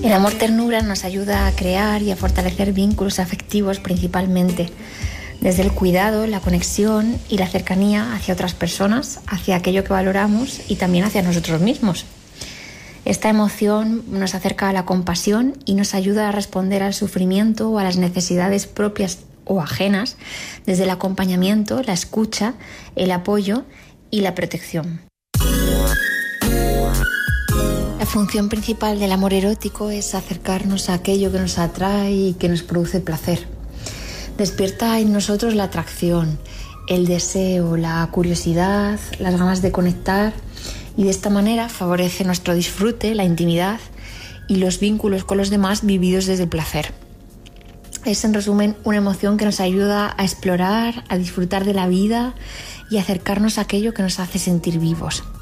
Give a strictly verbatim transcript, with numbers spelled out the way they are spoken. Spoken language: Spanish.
El amor ternura nos ayuda a crear y a fortalecer vínculos afectivos principalmente, desde el cuidado, la conexión y la cercanía hacia otras personas, hacia aquello que valoramos y también hacia nosotros mismos. Esta emoción nos acerca a la compasión y nos ayuda a responder al sufrimiento o a las necesidades propias o ajenas desde el acompañamiento, la escucha, el apoyo y la protección. La función principal del amor erótico es acercarnos a aquello que nos atrae y que nos produce placer. Despierta en nosotros la atracción, el deseo, la curiosidad, las ganas de conectar y de esta manera favorece nuestro disfrute, la intimidad y los vínculos con los demás vividos desde el placer. Es en resumen una emoción que nos ayuda a explorar, a disfrutar de la vida y a acercarnos a aquello que nos hace sentir vivos.